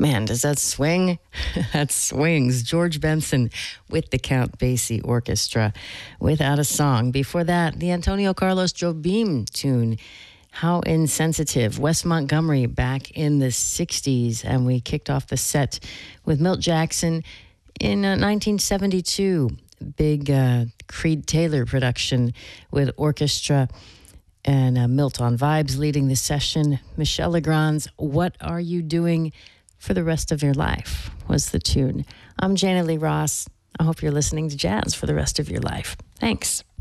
Man, does that swing? That swings. George Benson with the Count Basie Orchestra, Without a Song. Before that, the Antonio Carlos Jobim tune, How Insensitive. Wes Montgomery back in the 60s, and we kicked off the set with Milt Jackson in 1972. Big Creed Taylor production with orchestra, and Milt on Vibes leading the session. Michel Legrand's What Are You Doing for the Rest of Your Life was the tune. I'm Jana Lee Ross. I hope you're listening to jazz for the rest of your life. Thanks.